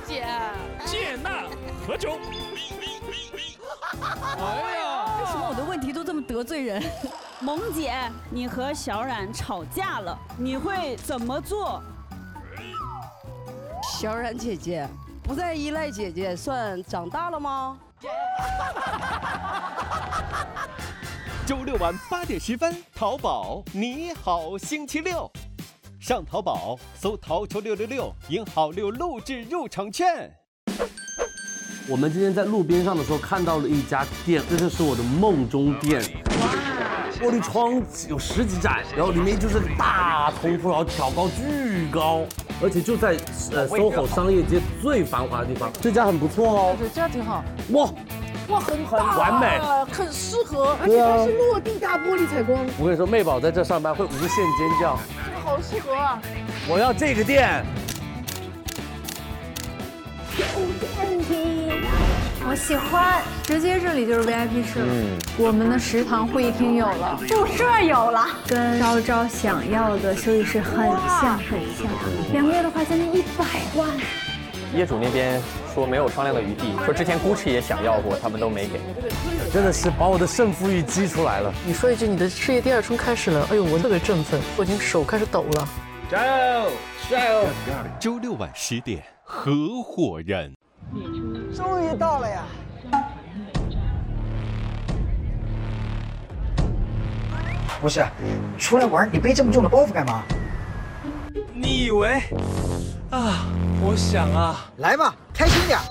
姐， 谢娜喝酒。哎呀， 为什么我的问题都这么得罪人？ 萌姐，你和小冉吵架了，你会怎么做？ 小冉姐姐不再依赖姐姐，算长大了吗？ 周六晚8点10分，淘宝你好星期六，上淘宝搜淘球666，赢好6录制入场券。 我们今天在路边上的时候看到了一家店，这就是我的梦中店。玻璃窗有10几盏，然后里面就是大通铺，然后挑高巨高，而且就在SOHO 商业街最繁华的地方。这家很不错哦， 对，这样挺好。 哇，很完美， 很适合，而且它是落地大玻璃采光。 我跟你说，妹宝在这上班会无限尖叫， 好适合啊！ 我要这个店。 我喜欢，直接这里就是 VIP 室了。我们的食堂会议厅有了，宿舍有了，跟昭昭想要的休息室很像。2个月的话将近100万。 业主那边说没有商量的余地，说之前GUCCI也想要过，他们都没给。 真的是把我的胜负欲激出来了。 你说一句，你的事业第2春开始了，哎呦，我特别振奋，我已经手开始抖了。 加油，加油！周六晚10点，合伙人。 终于到了呀！不是，出来玩你背这么重的包袱干嘛？ 你以为？啊，我想啊， 来吧，开心点。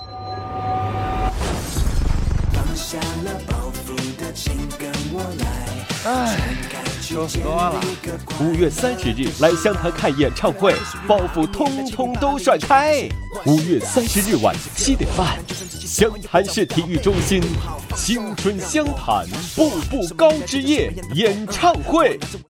哎，说实话了。 5月30日来湘潭看演唱会，包袱通通都甩开。5月30日晚7点半，湘潭市体育中心，青春湘潭步步高之夜演唱会。